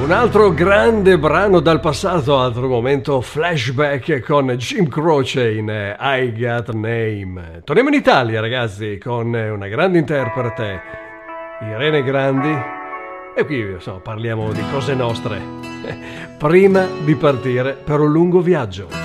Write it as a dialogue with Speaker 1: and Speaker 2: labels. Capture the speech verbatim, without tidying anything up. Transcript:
Speaker 1: Un altro grande brano dal passato, altro momento flashback con Jim Croce in I Got Name. Torniamo in Italia, ragazzi, con una grande interprete, Irene Grandi, e qui insomma, parliamo di cose nostre prima di partire per un lungo viaggio.